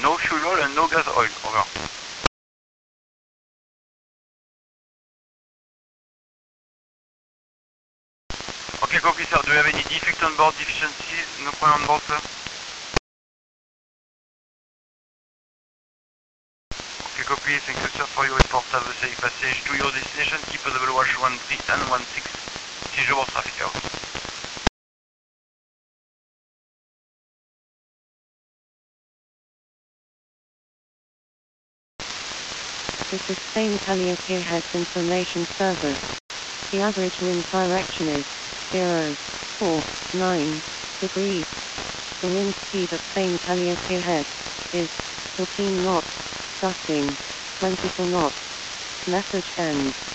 No fuel oil and no gas oil. Over. Okay, copy, sir. Do you have any defect on board, deficiencies? No problem on board, sir? Okay, copy. Thank you, sir, for your report. Have a safe passage to your destination. Keep a double watch 13 and 16. Visual traffic out. This is Spain Calliope Heads Information Service. The average wind direction is 049 degrees. The wind speed at Spain Calliope Head is 14 knots, gusting 24 knots. Message ends.